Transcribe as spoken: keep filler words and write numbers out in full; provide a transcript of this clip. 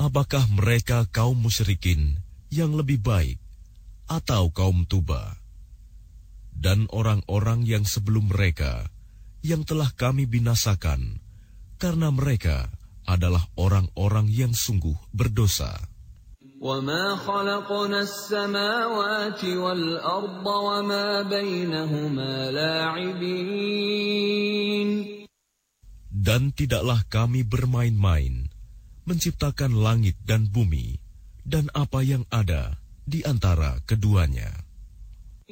Apakah mereka kaum musyrikin yang lebih baik atau kaum Tuba dan orang-orang yang sebelum mereka yang telah kami binasakan karena mereka adalah orang-orang yang sungguh berdosa. وَمَا خَلَقْنَا السَّمَاوَاتِ وَالْأَرْضَ وَمَا بَيْنَهُمَا لَاعِبِينَ. Dan tidaklah kami bermain-main menciptakan langit dan bumi dan apa yang ada di antara keduanya.